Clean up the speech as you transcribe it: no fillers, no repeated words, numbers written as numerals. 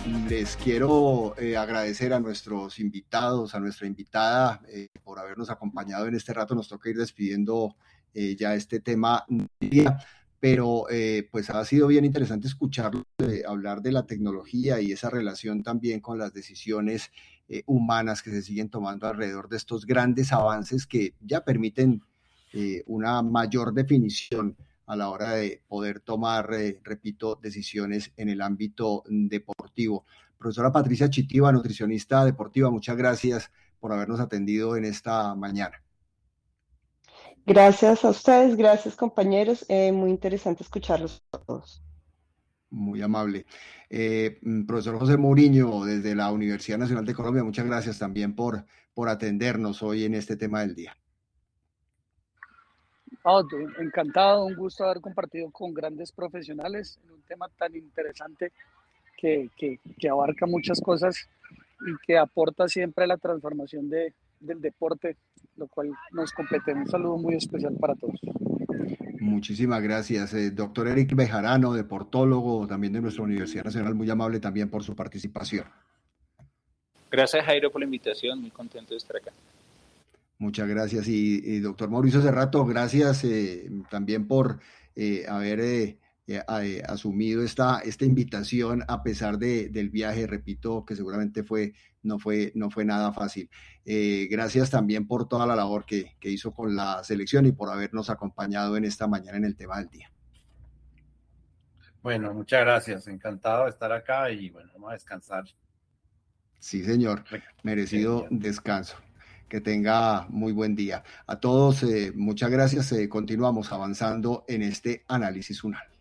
Les quiero agradecer a nuestros invitados, a nuestra invitada, por habernos acompañado en este rato. Nos toca ir despidiendo ya este tema del día, pero pues ha sido bien interesante escucharlo, hablar de la tecnología y esa relación también con las decisiones humanas que se siguen tomando alrededor de estos grandes avances que ya permiten una mayor definición a la hora de poder tomar, repito, decisiones en el ámbito deportivo. Profesora Patricia Chitiva, nutricionista deportiva, muchas gracias por habernos atendido en esta mañana. Gracias a ustedes, gracias compañeros, muy interesante escucharlos a todos. Muy amable. Profesor José Mourinho, desde la Universidad Nacional de Colombia, muchas gracias también por atendernos hoy en este tema del día. Encantado, un gusto haber compartido con grandes profesionales en un tema tan interesante que abarca muchas cosas y que aporta siempre a la transformación del deporte, lo cual nos compete. Un saludo muy especial para todos. Muchísimas gracias. Doctor Eric Bejarano, deportólogo también de nuestra Universidad Nacional, muy amable también por su participación. Gracias, Jairo, por la invitación, muy contento de estar acá. Muchas gracias. Y doctor Mauricio Cerrato, gracias también por haber asumido esta invitación a pesar del viaje. Repito que seguramente no fue nada fácil. Gracias también por toda la labor que hizo con la selección y por habernos acompañado en esta mañana en el tema del día. Bueno, muchas gracias. Encantado de estar acá y bueno, vamos a descansar. Sí, señor. Merecido descanso. Que tenga muy buen día. A todos, muchas gracias. Continuamos avanzando en este análisis UNAL.